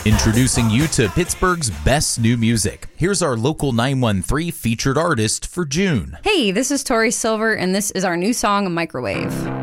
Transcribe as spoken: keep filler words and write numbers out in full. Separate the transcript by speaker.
Speaker 1: Introducing you to Pittsburgh's best new music. Here's our Local nine one three featured artist for June.
Speaker 2: Hey, this is Tori Silver, and this is our new song, Microwave.